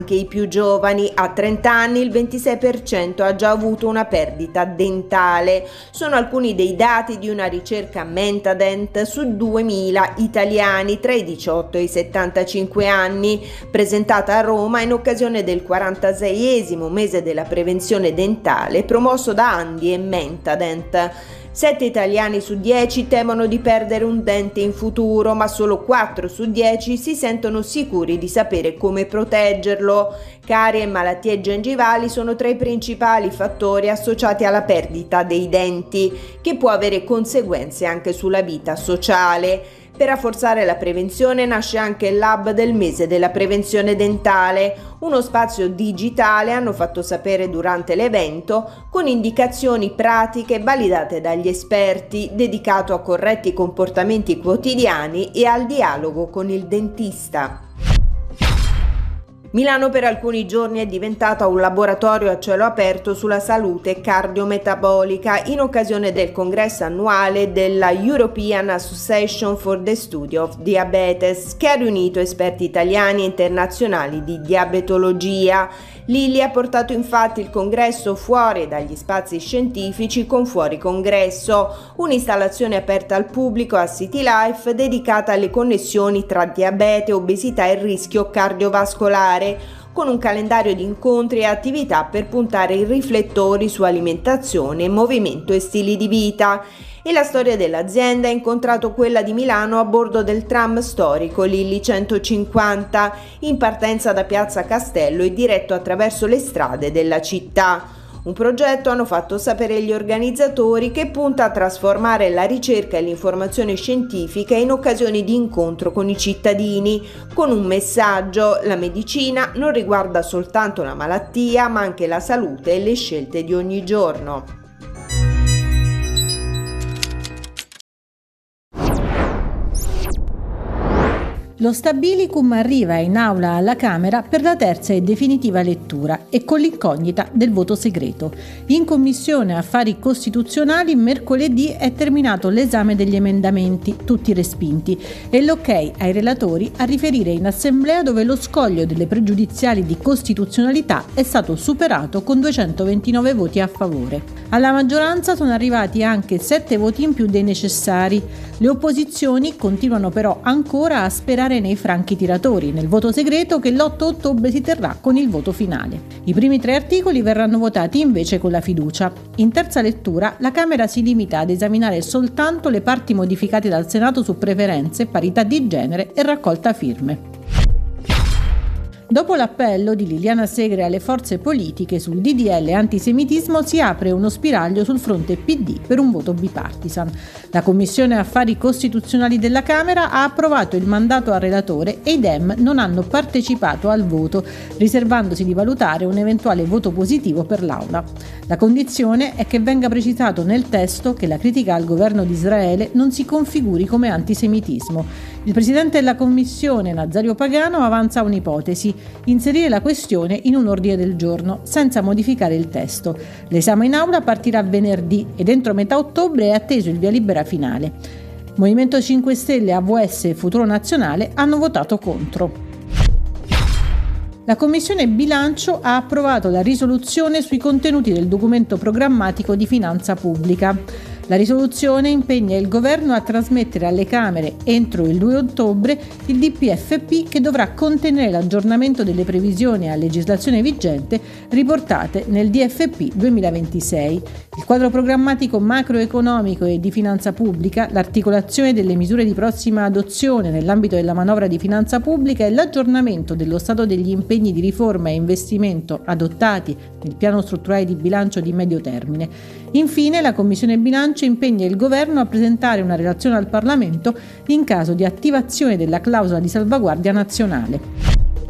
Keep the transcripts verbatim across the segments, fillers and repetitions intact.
Anche i più giovani, a trenta anni il ventisei per cento ha già avuto una perdita dentale. Sono alcuni dei dati di una ricerca Mentadent su duemila italiani tra i diciotto e i settantacinque anni, presentata a Roma in occasione del quarantaseiesimo mese della prevenzione dentale promosso da Andi e Mentadent. sette italiani su dieci temono di perdere un dente in futuro, ma solo quattro su dieci si sentono sicuri di sapere come proteggerlo. Carie e malattie gengivali sono tra i principali fattori associati alla perdita dei denti, che può avere conseguenze anche sulla vita sociale. Per rafforzare la prevenzione nasce anche il Lab del mese della prevenzione dentale, uno spazio digitale, hanno fatto sapere durante l'evento, con indicazioni pratiche validate dagli esperti, dedicato a corretti comportamenti quotidiani e al dialogo con il dentista. Milano per alcuni giorni è diventata un laboratorio a cielo aperto sulla salute cardiometabolica in occasione del congresso annuale della European Association for the Study of Diabetes, che ha riunito esperti italiani e internazionali di diabetologia. Lilly ha portato infatti il congresso fuori dagli spazi scientifici con Fuori Congresso, un'installazione aperta al pubblico a City Life dedicata alle connessioni tra diabete, obesità e rischio cardiovascolare, con un calendario di incontri e attività per puntare i riflettori su alimentazione, movimento e stili di vita. E la storia dell'azienda ha incontrato quella di Milano a bordo del tram storico Lilly centocinquanta, in partenza da Piazza Castello e diretto attraverso le strade della città. Un progetto, hanno fatto sapere gli organizzatori, che punta a trasformare la ricerca e l'informazione scientifica in occasioni di incontro con i cittadini, con un messaggio: la medicina non riguarda soltanto la malattia, ma anche la salute e le scelte di ogni giorno. Lo Stabilicum arriva in aula alla Camera per la terza e definitiva lettura e con l'incognita del voto segreto. In Commissione Affari Costituzionali mercoledì è terminato l'esame degli emendamenti, tutti respinti, e l'ok ai relatori a riferire in Assemblea, dove lo scoglio delle pregiudiziali di costituzionalità è stato superato con duecentoventinove voti a favore. Alla maggioranza sono arrivati anche sette voti in più dei necessari. Le opposizioni continuano però ancora a sperare nei franchi tiratori, nel voto segreto che l'otto ottobre si terrà con il voto finale. I primi tre articoli verranno votati invece con la fiducia. In terza lettura la Camera si limita ad esaminare soltanto le parti modificate dal Senato su preferenze, parità di genere e raccolta firme. Dopo l'appello di Liliana Segre alle forze politiche sul D D L antisemitismo, si apre uno spiraglio sul fronte P D per un voto bipartisan. La Commissione Affari Costituzionali della Camera ha approvato il mandato al relatore e i Dem non hanno partecipato al voto, riservandosi di valutare un eventuale voto positivo per l'Aula. La condizione è che venga precisato nel testo che la critica al governo di Israele non si configuri come antisemitismo. Il presidente della Commissione, Nazario Pagano, avanza un'ipotesi: inserire la questione in un ordine del giorno, senza modificare il testo. L'esame in aula partirà venerdì ed entro metà ottobre è atteso il via libera finale. Movimento cinque Stelle, A V S e Futuro Nazionale hanno votato contro. La Commissione Bilancio ha approvato la risoluzione sui contenuti del documento programmatico di finanza pubblica. La risoluzione impegna il governo a trasmettere alle Camere entro il due ottobre il D P F P, che dovrà contenere l'aggiornamento delle previsioni a legislazione vigente riportate nel D F P duemilaventisei. Il quadro programmatico macroeconomico e di finanza pubblica, l'articolazione delle misure di prossima adozione nell'ambito della manovra di finanza pubblica e l'aggiornamento dello stato degli impegni di riforma e investimento adottati nel piano strutturale di bilancio di medio termine. Infine, la Commissione Bilancio impegna il governo a presentare una relazione al Parlamento in caso di attivazione della clausola di salvaguardia nazionale.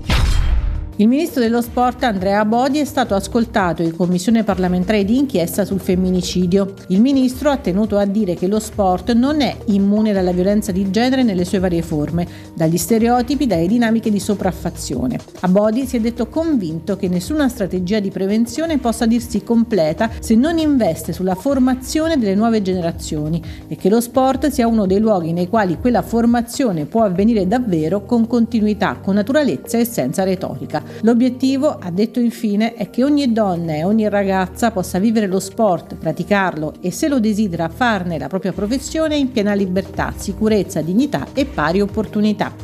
Il ministro dello sport Andrea Abodi è stato ascoltato in commissione parlamentare di inchiesta sul femminicidio. Il ministro ha tenuto a dire che lo sport non è immune dalla violenza di genere nelle sue varie forme, dagli stereotipi, dalle dinamiche di sopraffazione. Abodi si è detto convinto che nessuna strategia di prevenzione possa dirsi completa se non investe sulla formazione delle nuove generazioni e che lo sport sia uno dei luoghi nei quali quella formazione può avvenire davvero con continuità, con naturalezza e senza retorica. vita. L'obiettivo, ha detto infine, è che ogni donna e ogni ragazza possa vivere lo sport, praticarlo e, se lo desidera, farne la propria professione in piena libertà, sicurezza, dignità e pari opportunità.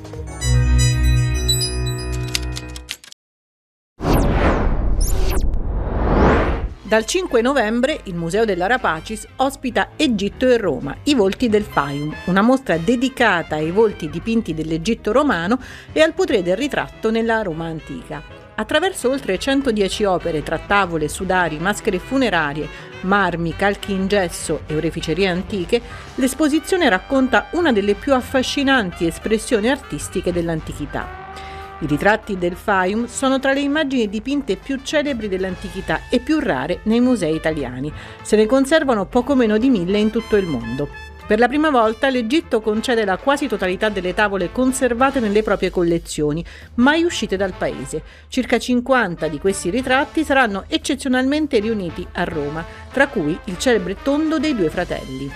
Dal cinque novembre il Museo della Rapacis ospita Egitto e Roma, i volti del Fayum, una mostra dedicata ai volti dipinti dell'Egitto romano e al potere del ritratto nella Roma antica. Attraverso oltre centodieci opere tra tavole, sudari, maschere funerarie, marmi, calchi in gesso e oreficerie antiche, l'esposizione racconta una delle più affascinanti espressioni artistiche dell'antichità. I ritratti del Fayum sono tra le immagini dipinte più celebri dell'antichità e più rare nei musei italiani. Se ne conservano poco meno di mille in tutto il mondo. Per la prima volta l'Egitto concede la quasi totalità delle tavole conservate nelle proprie collezioni, mai uscite dal paese. Circa cinquanta di questi ritratti saranno eccezionalmente riuniti a Roma, tra cui il celebre tondo dei due fratelli.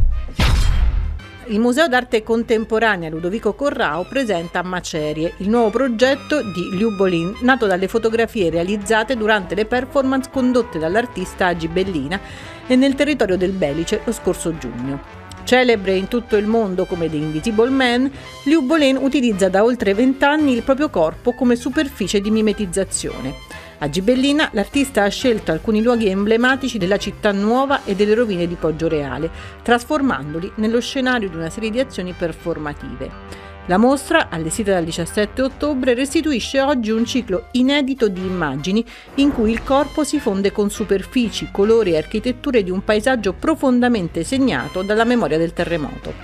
Il Museo d'Arte Contemporanea Ludovico Corrao presenta Macerie, il nuovo progetto di Liubolin, nato dalle fotografie realizzate durante le performance condotte dall'artista a Gibellina e nel territorio del Belice lo scorso giugno. Celebre in tutto il mondo come The Invisible Man, Liubolin utilizza da oltre vent'anni il proprio corpo come superficie di mimetizzazione. A Gibellina l'artista ha scelto alcuni luoghi emblematici della città nuova e delle rovine di Poggioreale, trasformandoli nello scenario di una serie di azioni performative. La mostra, allestita dal diciassette ottobre, restituisce oggi un ciclo inedito di immagini in cui il corpo si fonde con superfici, colori e architetture di un paesaggio profondamente segnato dalla memoria del terremoto.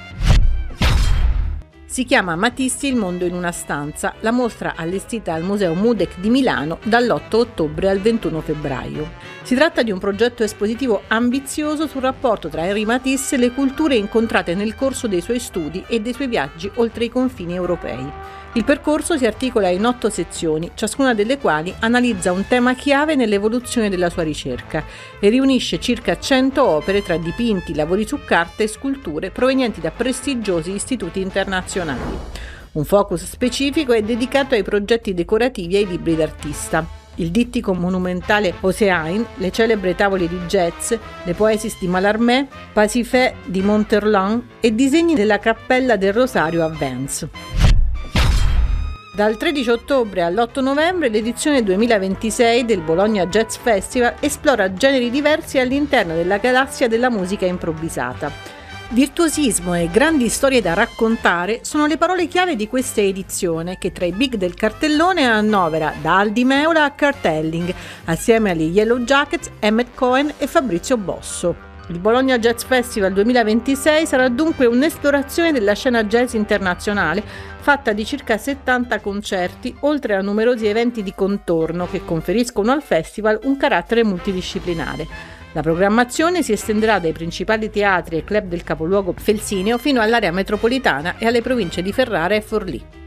Si chiama Matissi il mondo in una stanza, la mostra allestita al Museo Mudec di Milano dall'otto ottobre al ventuno febbraio. Si tratta di un progetto espositivo ambizioso sul rapporto tra Henri Matisse e le culture incontrate nel corso dei suoi studi e dei suoi viaggi oltre i confini europei. Il percorso si articola in otto sezioni, ciascuna delle quali analizza un tema chiave nell'evoluzione della sua ricerca e riunisce circa cento opere tra dipinti, lavori su carta e sculture provenienti da prestigiosi istituti internazionali. Un focus specifico è dedicato ai progetti decorativi e ai libri d'artista. Il dittico monumentale Oséain, le celebri tavole di jazz, le Poésies di Mallarmé, Pasiphae di Monterland e disegni della Cappella del Rosario a Vence. Dal tredici ottobre all'otto novembre l'edizione duemilaventisei del Bologna Jazz Festival esplora generi diversi all'interno della galassia della musica improvvisata. Virtuosismo e grandi storie da raccontare sono le parole chiave di questa edizione, che tra i big del cartellone annovera da Aldi Meola a Kurt Elling, assieme agli Yellow Jackets, Emmett Cohen e Fabrizio Bosso. Il Bologna Jazz Festival duemilaventisei sarà dunque un'esplorazione della scena jazz internazionale, fatta di circa settanta concerti, oltre a numerosi eventi di contorno che conferiscono al festival un carattere multidisciplinare. La programmazione si estenderà dai principali teatri e club del capoluogo felsineo fino all'area metropolitana e alle province di Ferrara e Forlì.